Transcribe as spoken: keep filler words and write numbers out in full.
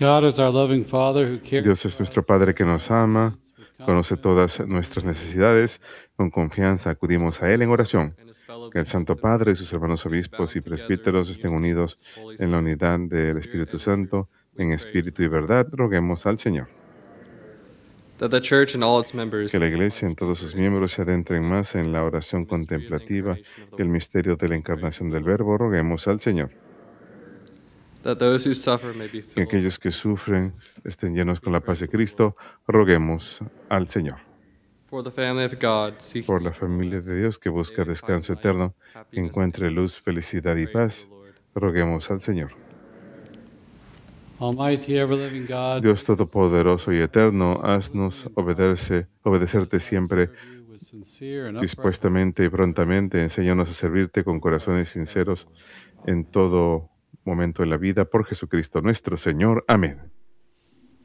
God is our loving Father who cares Dios es for nuestro us Padre que and nos ama, with conoce confidence todas nuestras necesidades. Con confianza acudimos a Él en oración. and his fellow Que el Santo bishops and Padre y sus priests hermanos be obispos bound y together in presbíteros estén unity in unidos his Holy en la Spirit, unidad in del spirit Espíritu and in truth. Santo, We en pray espíritu y verdad. Roguemos al Señor. that the church and all its members Que la may Iglesia en plunge todos deeper sus into miembros the se adentren más en la oración mystery of the contemplativa incarnation of the que el Word. misterio de la We pray for encarnación the del Lord. Verbo. Roguemos al Señor. That those who suffer may be Que filled aquellos with que peace of sufren Christ. estén llenos We con la pray paz de to the Lord. Cristo. Roguemos al Señor. For the family of God, seeking Por la eternal familia de rest, Dios que may busca they find descanso light, eterno, que happiness, encuentre and luz, peace. felicidad y Pray to paz. the Lord. Roguemos al Señor. Almighty, ever-living God, Dios Todopoderoso y Eterno, haznos obedecerse, obedecerte siempre serve you with sincere and upright dispuestamente y hearts. prontamente. Enséñanos a servirte con corazones sinceros en todo momento de la vida. Por Jesucristo nuestro Señor. Amén.